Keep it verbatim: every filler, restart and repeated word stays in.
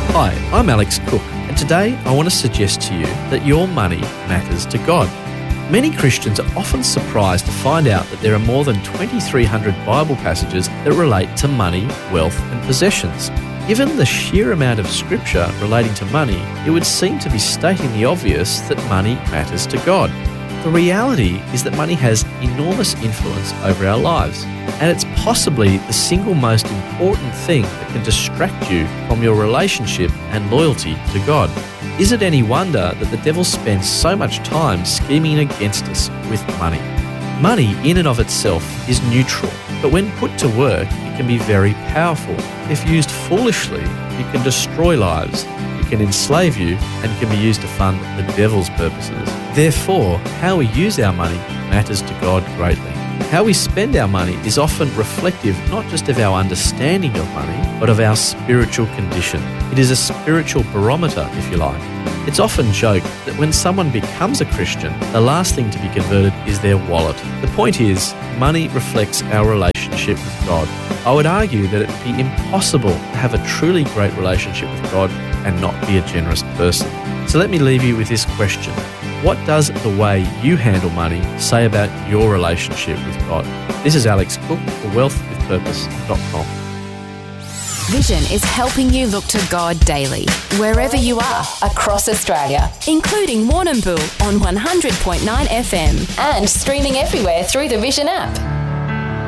Hi, I'm Alex Cook, and today I want to suggest to you that your money matters to God. Many Christians are often surprised to find out that there are more than twenty-three hundred Bible passages that relate to money, wealth and possessions. Given the sheer amount of scripture relating to money, it would seem to be stating the obvious that money matters to God. The reality is that money has enormous influence over our lives, and it's possibly the single most important thing that can distract you from your relationship and loyalty to God. Is it any wonder that the devil spends so much time scheming against us with money? Money in and of itself is neutral, but when put to work, it can be very powerful. If used foolishly, it can destroy lives, it can enslave you, and can be used to fund the devil's purposes. Therefore, how we use our money matters to God greatly. How we spend our money is often reflective not just of our understanding of money, but of our spiritual condition. It is a spiritual barometer, if you like. It's often joked that when someone becomes a Christian, the last thing to be converted is their wallet. The point is, money reflects our relationship with God. I would argue that it would be impossible to have a truly great relationship with God and not be a generous person. So let me leave you with this question. What does the way you handle money say about your relationship with God? This is Alex Cook for wealth with purpose dot com. Vision is helping you look to God daily, wherever you are across Australia, including Warrnambool on one hundred point nine F M and streaming everywhere through the Vision app.